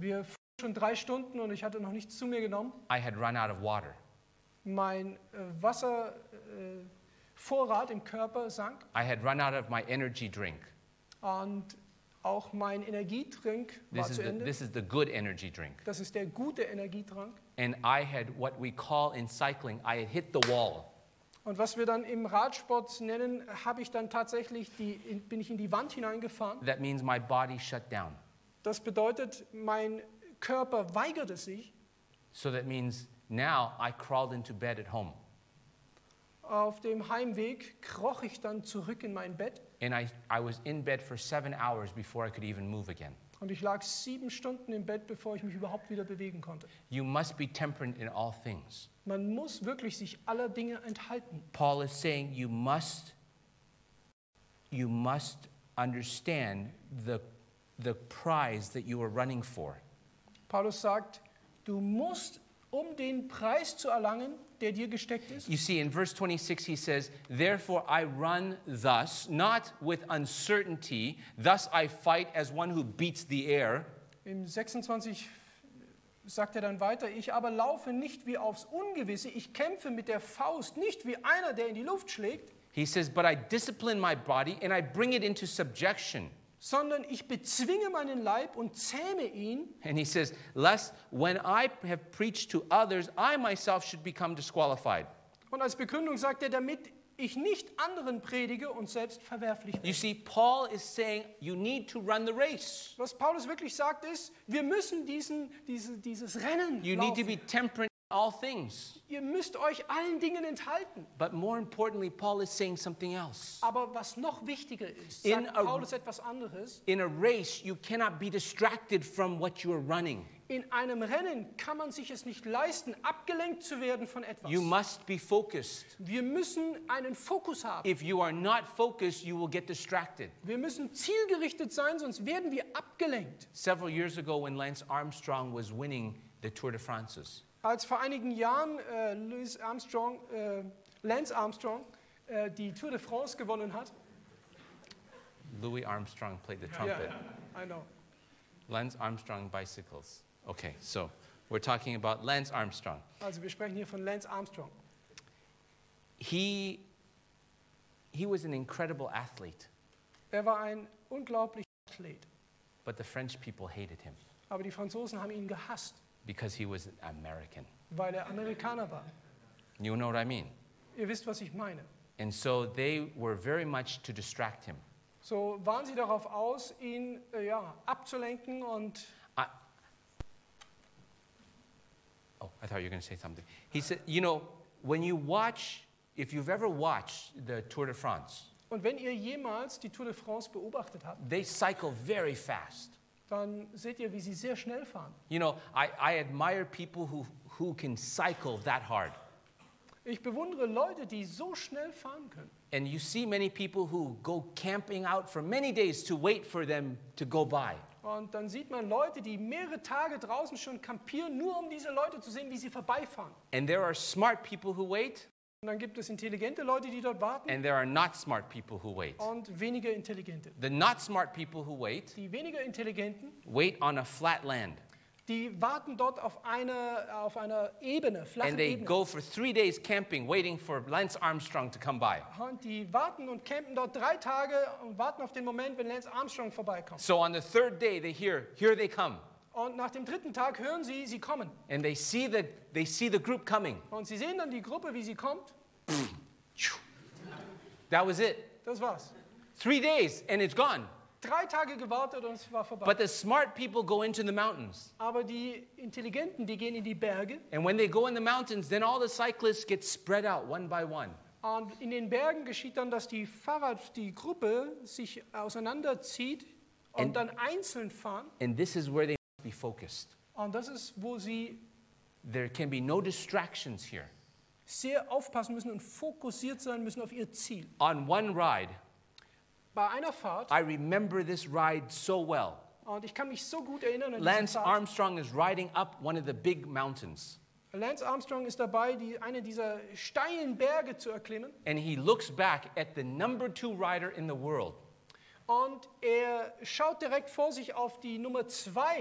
Wir fuhren schon 3 Stunden und ich hatte noch nichts zu mir genommen. I had run out of water. Mein Wasservorrat im Körper sank I had run out of my energy drink. und auch mein Energietrink war zu Ende. This is the good energy drink. Das ist der gute Energietrank. And I had what we call in cycling, I had hit the wall. Und was wir dann im Radsport nennen, habe ich dann tatsächlich bin ich in die Wand hineingefahren. That means my body shut down. Das bedeutet, mein Körper weigerte sich. So that means now I crawled into bed at home. Auf dem Heimweg kroch ich dann zurück in mein Bett. And I was in bed for 7 hours before I could even move again. Und ich lag 7 Stunden im Bett, bevor ich mich überhaupt wieder bewegen konnte. You must be temperate in all things. Man muss wirklich sich aller Dinge enthalten. Paul is saying you must understand the prize that you are running for. Paulus sagt, du musst, um den Preis zu erlangen, der dir gesteckt ist. You see, in verse 26 he says, therefore I run thus, not with uncertainty, thus I fight as one who beats the air. Im 26 sagt er dann weiter, ich aber laufe nicht wie aufs Ungewisse, ich kämpfe mit der Faust, nicht wie einer, der in die Luft schlägt. He says, but I discipline my body and I bring it into subjection. Sondern ich bezwinge meinen Leib und zähme ihn. And he says, lest when I have preached to others, I myself should become disqualified. Und als Begründung sagt er, damit ich nicht anderen predige und selbst verwerflich werde. You see, Paul is saying you need to run the race. Was Paulus wirklich sagt ist, wir müssen dieses Rennen You need to be temperate in all things. Ihr müsst euch allen Dingen enthalten. But more importantly, Paul is saying something else. Aber was noch wichtiger ist, In sagt a- Paulus etwas anderes. In a race, you cannot be distracted from what you are running. In einem Rennen kann man sich es nicht leisten, abgelenkt zu werden von etwas. You must be focused. Wir müssen einen Fokus haben. If you are not focused, you will get distracted. Wir müssen zielgerichtet sein, sonst werden wir abgelenkt. Several years ago, when Lance Armstrong was winning the Tour de France, Als vor einigen Jahren Lance Armstrong die Tour de France gewonnen hat. Louis Armstrong played the trumpet. Yeah, I know. Lance Armstrong bicycles. Okay, so we're talking about Lance Armstrong. Also wir sprechen hier von Lance Armstrong. He was an incredible athlete, Er war ein unglaublicher Athlet. but the French people hated him Aber die Franzosen haben ihn gehasst, because he was an American. weil er Amerikaner war. You know what I mean? Ihr wisst, was ich meine. And so they were very much to distract him. So waren sie darauf aus, ihn abzulenken und I thought you were going to say something. He said, you know, when you watch, if you've ever watched the Tour de France, und wenn ihr jemals die Tour de France beobachtet habt, they cycle very fast. dann seht ihr, wie sie sehr schnell fahren. You know, I admire people who can cycle that hard. Ich bewundere Leute, die so schnell fahren können. And you see many people who go camping out for many days to wait for them to go by. Und dann sieht man Leute, die mehrere Tage draußen schon kampieren, nur um diese Leute zu sehen, wie sie vorbeifahren. And there are smart people who wait, Und dann gibt es intelligente Leute, die dort warten and there are not smart people who wait. und weniger intelligente. The not smart people who wait Die weniger intelligenten, wait on a flat land. die warten dort auf einer Ebene, flachen And they Ebene. go for 3 days camping, waiting for Lance Armstrong to come by. Und die warten und campen dort 3 Tage und warten auf den Moment, wenn Lance Armstrong vorbeikommt. So on the 3rd day, they hear, here they come. Und nach dem 3. Tag hören sie, sie kommen. And they see the group coming. Und sie sehen dann die Gruppe, wie sie kommt. That was it. Das war's. 3 days, and it's gone. 3 Tage gewartet und es war vorbei. But the smart people go into the mountains. Aber die Intelligenten, die gehen in die Berge. And when they go in the mountains, then all the cyclists get spread out one by one. Und in den Bergen geschieht dann, dass die Gruppe sich auseinanderzieht und And- dann einzeln fahren. And this is where they must be focused. Und das ist, wo sie There can be no distractions here. sehr aufpassen müssen und fokussiert sein müssen auf ihr Ziel. On one ride, Bei einer Fahrt, I remember this ride so well. und ich kann mich so gut erinnern an diese Lance Fahrt. Armstrong is riding up one of the big mountains. Lance Armstrong ist dabei, eine dieser steilen Berge zu erklimmen. And he looks back at the number 2 rider in the world. Und er schaut direkt vor sich auf die Nummer 2